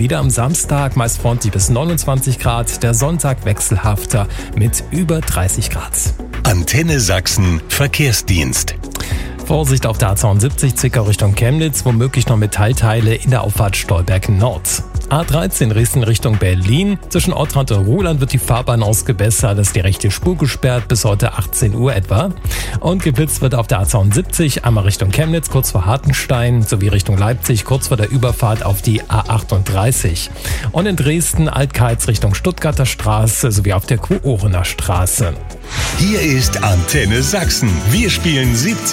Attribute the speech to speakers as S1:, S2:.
S1: Wieder am Samstag meist freundlich bis 29 Grad, der Sonntag wechselhafter mit über 30 Grad.
S2: Antenne Sachsen Verkehrsdienst.
S1: Vorsicht auf der A72 Zwickau Richtung Chemnitz, womöglich noch Metallteile in der Auffahrt Stolberg Nord. A13 Dresden Richtung Berlin. Zwischen Ortrand und Ruhland wird die Fahrbahn ausgebessert. Das ist die rechte Spur gesperrt bis heute 18 Uhr etwa. Und geblitzt wird auf der A72 einmal Richtung Chemnitz, kurz vor Hartenstein, sowie Richtung Leipzig, kurz vor der Überfahrt auf die A38. Und in Dresden Altkreuz Richtung Stuttgarter Straße sowie auf der Kuorener Straße.
S2: Hier ist Antenne Sachsen. Wir spielen 17